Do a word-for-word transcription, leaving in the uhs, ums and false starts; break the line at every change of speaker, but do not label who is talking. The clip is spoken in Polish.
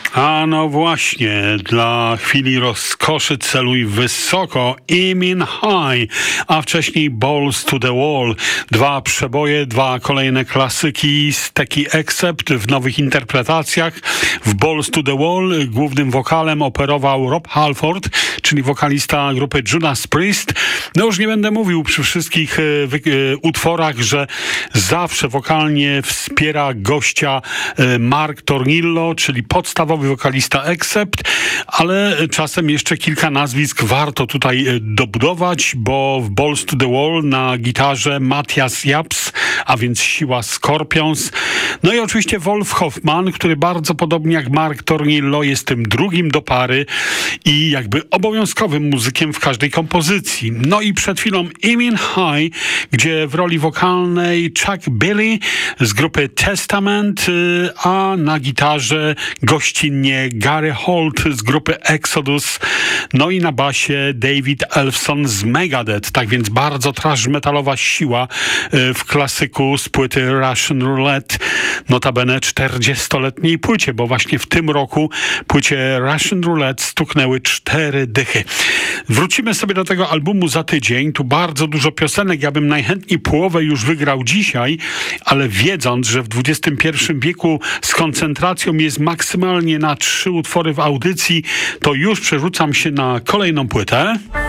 A no właśnie, dla chwili rozkoszy celuj wysoko, Aim in High, a wcześniej Balls to the Wall. Dwa przeboje, dwa kolejne klasyki z Taki Accept w nowych interpretacjach. W Balls to the Wall głównym wokalem operował Rob Halford, czyli wokalista grupy Judas Priest. No już nie będę mówił przy wszystkich wy- utworach, że zawsze wokalnie wspiera gościa Mark Tornillo, czyli podstawowy wokalista Accept, ale czasem jeszcze kilka nazwisk warto tutaj dobudować, bo w Balls to the Wall na gitarze Matthias Japs, a więc siła Scorpions. No i oczywiście Wolf Hoffman, który bardzo podobnie jak Mark Tornillo jest tym drugim do pary i jakby obowiązkowym muzykiem w każdej kompozycji. No i przed chwilą Aim in High, gdzie w roli wokalnej Chuck Billy z grupy Testament, a na gitarze gościnnie Gary Holt z grupy Exodus, no i na basie David Ellefson z Megadeth. Tak więc bardzo thrash metalowa siła w klasyku z płyty Russian Roulette, notabene czterdziestoletniej płycie, bo właśnie w tym roku płycie Russian Roulette stuknęły cztery dychy. Wrócimy sobie do tego albumu za tydzień. Tu bardzo dużo piosenek. Ja bym najchętniej połowę już wygrał dzisiaj, ale wiedząc, że w dwudziestym pierwszym wieku z koncentracją jest maksymalnie na trzy utwory w audycji, to już przerzucam się na kolejną płytę.